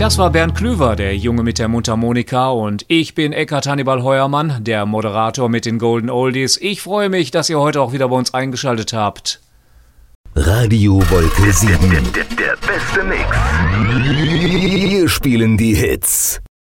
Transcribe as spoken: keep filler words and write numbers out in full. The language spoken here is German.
Das war Bernd Klüver, der Junge mit der Mundharmonika, und ich bin Eckhard Hannibal Heuermann, der Moderator mit den Golden Oldies. Ich freue mich, dass ihr heute auch wieder bei uns eingeschaltet habt. Radio Wolke sieben. Der, der, der beste Mix. Wir spielen die Hits.